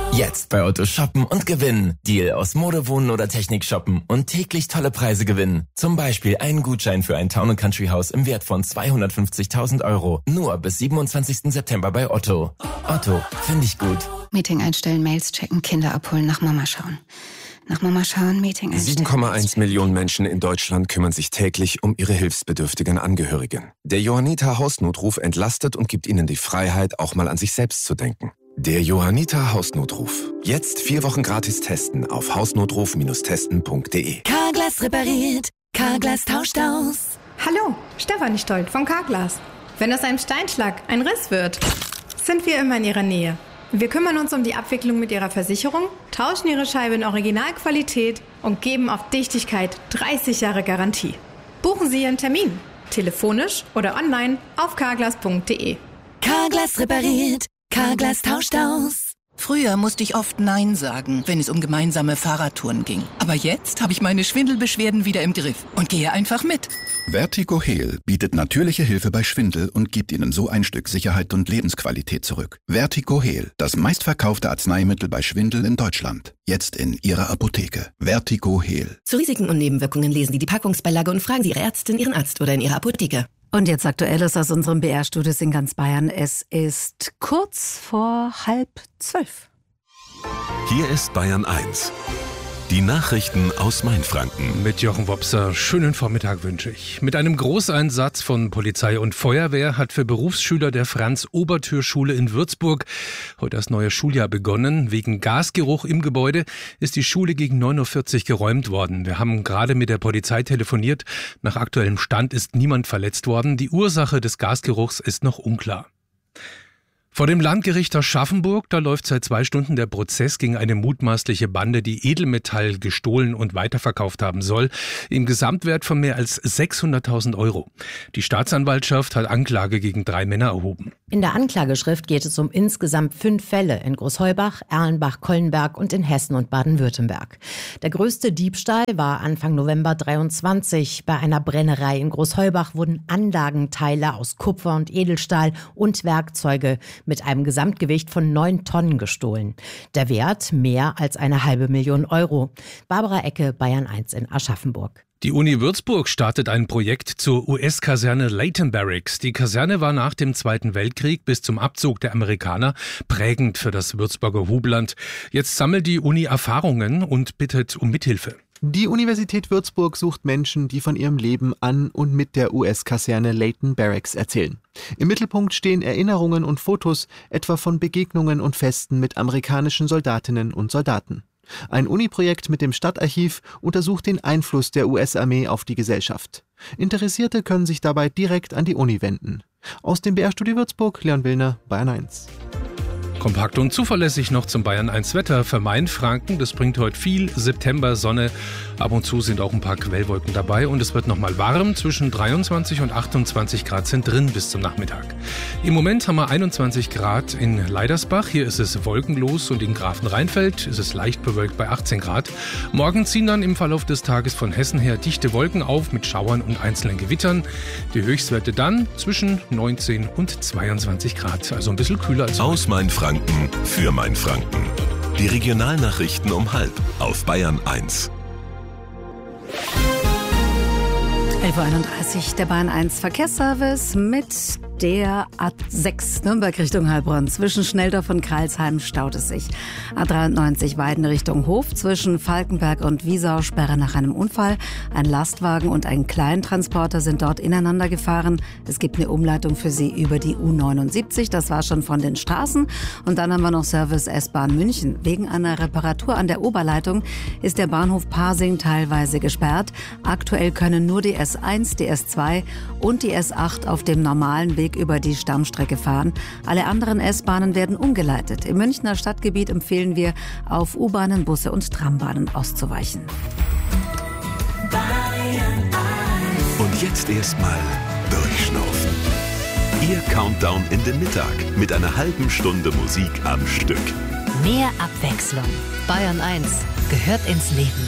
Jetzt bei Otto shoppen und gewinnen. Deal aus Mode, Wohnen oder Technik shoppen und täglich tolle Preise gewinnen. Zum Beispiel einen Gutschein für ein Town & Country Haus im Wert von 250.000 €. Nur bis 27. September bei Otto. Otto, finde ich gut. Meeting einstellen, Mails checken, Kinder abholen, nach Mama schauen. Nach Mama schauen, Meeting einstellen. 7,1 Millionen Menschen in Deutschland kümmern sich täglich um ihre hilfsbedürftigen Angehörigen. Der Johanniter Hausnotruf entlastet und gibt ihnen die Freiheit, auch mal an sich selbst zu denken. Der Johanniter Hausnotruf. Jetzt 4 Wochen gratis testen auf hausnotruf-testen.de. Carglass repariert, Carglass tauscht aus. Hallo, Stefanie Stolt von Carglass. Wenn aus einem Steinschlag ein Riss wird, sind wir immer in Ihrer Nähe. Wir kümmern uns um die Abwicklung mit Ihrer Versicherung, tauschen Ihre Scheibe in Originalqualität und geben auf Dichtigkeit 30 Jahre Garantie. Buchen Sie Ihren Termin, telefonisch oder online auf carglass.de. Carglass repariert, Carglass tauscht aus. Früher musste ich oft Nein sagen, wenn es um gemeinsame Fahrradtouren ging. Aber jetzt habe ich meine Schwindelbeschwerden wieder im Griff und gehe einfach mit. Vertigo Heal bietet natürliche Hilfe bei Schwindel und gibt Ihnen so ein Stück Sicherheit und Lebensqualität zurück. Vertigo Heal, das meistverkaufte Arzneimittel bei Schwindel in Deutschland. Jetzt in Ihrer Apotheke. Vertigo Heal. Zu Risiken und Nebenwirkungen lesen Sie die Packungsbeilage und fragen Sie Ihre Ärztin, Ihren Arzt oder in Ihrer Apotheke. Und jetzt Aktuelles aus unserem BR-Studios in ganz Bayern. Es ist kurz vor 11:30. Hier ist Bayern 1. Die Nachrichten aus Mainfranken. Mit Jochen Wopser. Schönen Vormittag wünsche ich. Mit einem Großeinsatz von Polizei und Feuerwehr hat für Berufsschüler der Franz-Obertür-Schule in Würzburg heute das neue Schuljahr begonnen. Wegen Gasgeruch im Gebäude ist die Schule gegen 9:40 Uhr geräumt worden. Wir haben gerade mit der Polizei telefoniert. Nach aktuellem Stand ist niemand verletzt worden. Die Ursache des Gasgeruchs ist noch unklar. Vor dem Landgericht Aschaffenburg, da läuft seit 2 Stunden der Prozess gegen eine mutmaßliche Bande, die Edelmetall gestohlen und weiterverkauft haben soll, im Gesamtwert von mehr als 600.000 €. Die Staatsanwaltschaft hat Anklage gegen 3 Männer erhoben. In der Anklageschrift geht es um insgesamt 5 Fälle in Großheubach, Erlenbach, Kollenberg und in Hessen und Baden-Württemberg. Der größte Diebstahl war Anfang November 23. Bei einer Brennerei in Großheubach wurden Anlagenteile aus Kupfer und Edelstahl und Werkzeuge mit einem Gesamtgewicht von 9 Tonnen gestohlen. Der Wert mehr als 500.000 €. Barbara Ecke, Bayern 1 in Aschaffenburg. Die Uni Würzburg startet ein Projekt zur US-Kaserne Leighton Barracks. Die Kaserne war nach dem Zweiten Weltkrieg bis zum Abzug der Amerikaner prägend für das Würzburger Hubland. Jetzt sammelt die Uni Erfahrungen und bittet um Mithilfe. Die Universität Würzburg sucht Menschen, die von ihrem Leben an und mit der US-Kaserne Leighton Barracks erzählen. Im Mittelpunkt stehen Erinnerungen und Fotos, etwa von Begegnungen und Festen mit amerikanischen Soldatinnen und Soldaten. Ein Uni-Projekt mit dem Stadtarchiv untersucht den Einfluss der US-Armee auf die Gesellschaft. Interessierte können sich dabei direkt an die Uni wenden. Aus dem BR-Studio Würzburg, Leon Willner, Bayern 1. Kompakt und zuverlässig noch zum Bayern 1 Wetter für Mainfranken. Das bringt heute viel September Sonne. Ab und zu sind auch ein paar Quellwolken dabei und es wird nochmal warm. Zwischen 23 und 28 Grad sind drin bis zum Nachmittag. Im Moment haben wir 21 Grad in Leidersbach. Hier ist es wolkenlos und in Grafenrheinfeld ist es leicht bewölkt bei 18 Grad. Morgen ziehen dann im Verlauf des Tages von Hessen her dichte Wolken auf mit Schauern und einzelnen Gewittern. Die Höchstwerte dann zwischen 19 und 22 Grad. Also ein bisschen kühler als aus Mainfranken für Mainfranken. Die Regionalnachrichten um 12:30 auf Bayern 1. 11:31 Uhr, der Bayern 1 Verkehrsservice mit der A6 Nürnberg Richtung Heilbronn. Zwischen Schnelldorf und Kreilsheim staut es sich. A93 Weiden Richtung Hof. Zwischen Falkenberg und Wiesau Sperre nach einem Unfall. Ein Lastwagen und ein Kleintransporter sind dort ineinander gefahren. Es gibt eine Umleitung für sie über die U79. Das war schon von den Straßen. Und dann haben wir noch Service S-Bahn München. Wegen einer Reparatur an der Oberleitung ist der Bahnhof Pasing teilweise gesperrt. Aktuell können nur die S1, die S2 und die S8 auf dem normalen Weg über die Stammstrecke fahren. Alle anderen S-Bahnen werden umgeleitet. Im Münchner Stadtgebiet empfehlen wir, auf U-Bahnen, Busse und Trambahnen auszuweichen. Und jetzt erstmal durchschnaufen. Ihr Countdown in den Mittag mit einer halben Stunde Musik am Stück. Mehr Abwechslung. Bayern 1 gehört ins Leben.